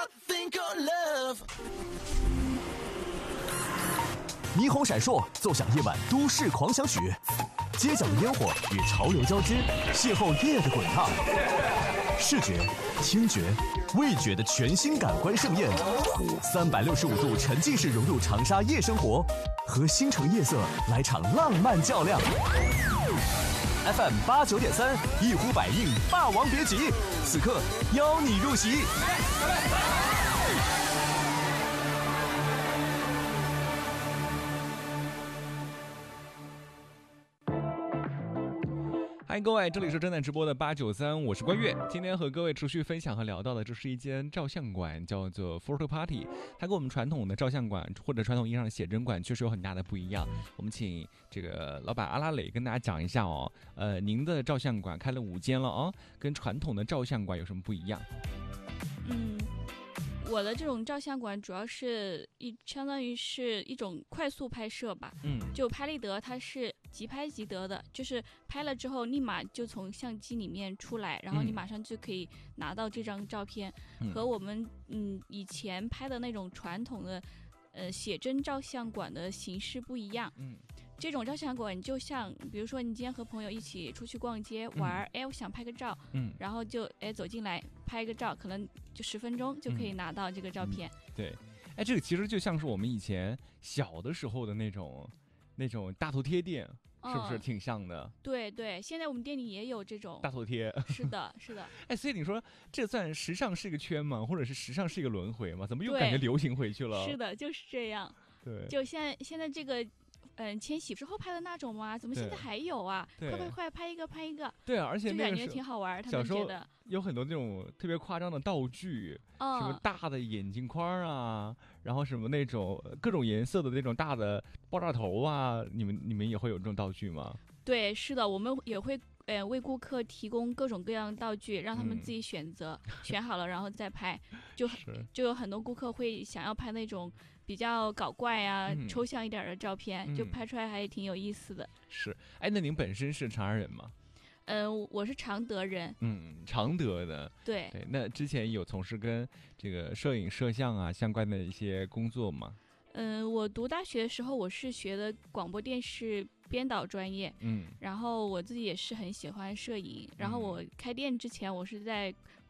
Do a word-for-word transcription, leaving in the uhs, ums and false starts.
霓虹闪烁，奏响夜晚都市狂想曲，街角的烟火与潮流交织，邂逅夜的滚烫。视觉、听觉、味觉的全新感官盛宴，三百六十五度沉浸式融入长沙夜生活，和星城夜色来场浪漫较量。F M 八九点三，一呼百应，霸王别姬，此刻邀你入席。 嗨，各位，这里是正在直播的八九三，我是关悦。今天和各位持续分享和聊到的，这是一间照相馆，叫做 Photo Party。它跟我们传统的照相馆或者传统意义上的写真馆确实有很大的不一样。我们请这个老板阿拉蕾跟大家讲一下哦，呃，您的照相馆开了五间了哦，跟传统的照相馆有什么不一样？ 嗯。我的这种照相馆主要是一相当于是一种快速拍摄吧， 嗯，就拍立得它是即拍即得的，就是拍了之后立马就从相机里面出来，然后你马上就可以拿到这张照片，嗯、和我们嗯以前拍的那种传统的呃写真照相馆的形式不一样，嗯。这种照相馆就像，比如说你今天和朋友一起出去逛街玩，哎、嗯，我想拍个照，嗯，然后就哎走进来拍个照，可能就十分钟就可以拿到这个照片。 嗯嗯、对，哎，这个其实就像是我们以前小的时候的那种那种大头贴店，是不是挺像的？ 嗯、对对，现在我们店里也有这种大头贴。 是的，是的。 哎，所以你说这算时尚是一个圈吗？或者是时尚是一个轮回吗？怎么又感觉流行回去了？ 是的，就是这样。 对， 就现在现在这个。嗯，千禧之后拍的那种吗？怎么现在还有啊？快快快，拍一个拍一个！ 对啊，而且那个感觉挺好玩。 小时候有很多那种特别夸张的道具， 嗯、 什么大的眼镜框啊，然后什么那种各种颜色的那种大的爆炸头啊，你们你们也会有这种道具吗？ 对，是的，我们也会呃为顾客提供各种各样的道具，让他们自己选择，嗯、选好了然后再拍。就就有很多顾客会想要拍那种比较搞怪啊、嗯、抽象一点的照片，嗯、就拍出来还挺有意思的。 是，哎，那您本身是长沙人吗？ 嗯、呃，我是常德人。 嗯，常德的。 对对，那之前有从事跟这个摄影摄像啊相关的一些工作吗？ 嗯、呃，我读大学的时候我是学的广播电视编导专业，嗯，然后我自己也是很喜欢摄影，然后我开店之前我是在